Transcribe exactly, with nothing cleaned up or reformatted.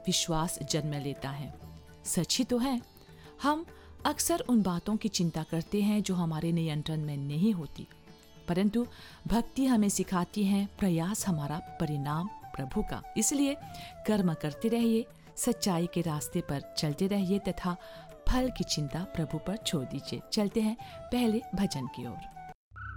विश्वास जन्म लेता है। सच ही तो है, हम अक्सर उन बातों की चिंता करते हैं जो हमारे नियंत्रण में नहीं होती, परंतु भक्ति हमें सिखाती है प्रयास हमारा परिणाम प्रभु का। इसलिए कर्म करते रहिए, सच्चाई के रास्ते पर चलते रहिए तथा फल की चिंता प्रभु पर छोड़ दीजिए। चलते हैं पहले भजन की ओर।